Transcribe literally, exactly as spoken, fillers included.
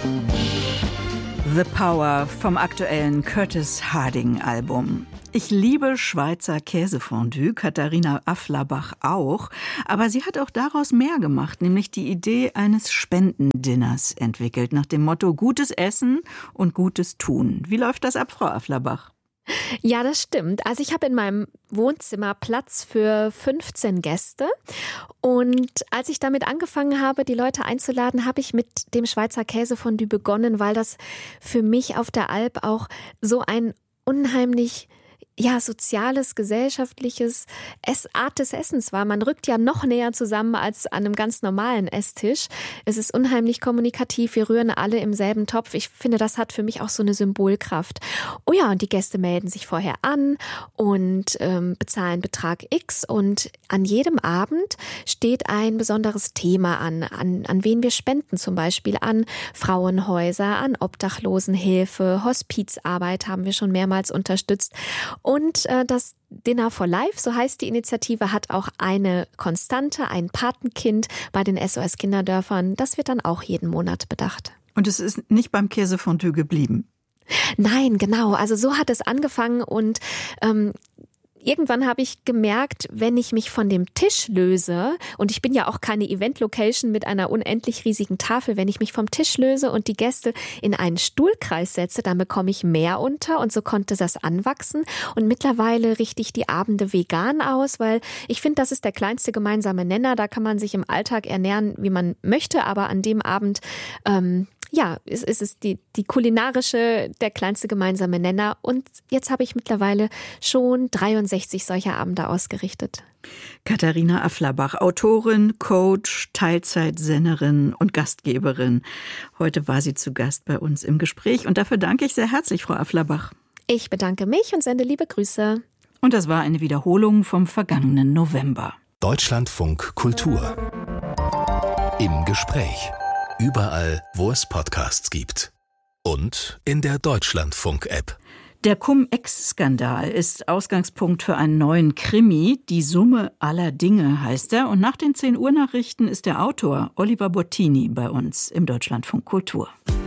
The Power vom aktuellen Curtis Harding-Album. Ich liebe Schweizer Käsefondue, Katharina Afflerbach auch. Aber sie hat auch daraus mehr gemacht, nämlich die Idee eines Spendendinners entwickelt, nach dem Motto Gutes Essen und Gutes Tun. Wie läuft das ab, Frau Afflerbach? Ja, das stimmt. Also ich habe in meinem Wohnzimmer Platz für fünfzehn Gäste. Und als ich damit angefangen habe, die Leute einzuladen, habe ich mit dem Schweizer Käsefondue begonnen, weil das für mich auf der Alp auch so ein unheimlich ja, soziales, gesellschaftliches Ess- Art des Essens war. Man rückt ja noch näher zusammen als an einem ganz normalen Esstisch. Es ist unheimlich kommunikativ. Wir rühren alle im selben Topf. Ich finde, das hat für mich auch so eine Symbolkraft. Oh ja, und die Gäste melden sich vorher an und ähm, bezahlen Betrag X. Und an jedem Abend steht ein besonderes Thema an, an, an wen wir spenden. Zum Beispiel an Frauenhäuser, an Obdachlosenhilfe, Hospizarbeit haben wir schon mehrmals unterstützt. Und äh, das Dinner for Life, so heißt die Initiative, hat auch eine Konstante, ein Patenkind bei den S O S-Kinderdörfern. Das wird dann auch jeden Monat bedacht. Und es ist nicht beim Käsefondue geblieben? Nein, genau. Also so hat es angefangen und ähm, irgendwann habe ich gemerkt, wenn ich mich von dem Tisch löse, und ich bin ja auch keine Event-Location mit einer unendlich riesigen Tafel, wenn ich mich vom Tisch löse und die Gäste in einen Stuhlkreis setze, dann bekomme ich mehr unter und so konnte das anwachsen. Und mittlerweile richte ich die Abende vegan aus, weil ich finde, das ist der kleinste gemeinsame Nenner. Da kann man sich im Alltag ernähren, wie man möchte, aber an dem Abend ähm, Ja, es ist die, die kulinarische, der kleinste gemeinsame Nenner. Und jetzt habe ich mittlerweile schon dreiundsechzig solcher Abende ausgerichtet. Katharina Afflerbach, Autorin, Coach, Teilzeitsennerin und Gastgeberin. Heute war sie zu Gast bei uns im Gespräch. Und dafür danke ich sehr herzlich, Frau Afflerbach. Ich bedanke mich und sende liebe Grüße. Und das war eine Wiederholung vom vergangenen November. Deutschlandfunk Kultur. Im Gespräch. Überall, wo es Podcasts gibt. Und in der Deutschlandfunk-App. Der Cum-Ex-Skandal ist Ausgangspunkt für einen neuen Krimi. Die Summe aller Dinge heißt er. Und nach den zehn Uhr Nachrichten ist der Autor Oliver Bottini bei uns im Deutschlandfunk Kultur.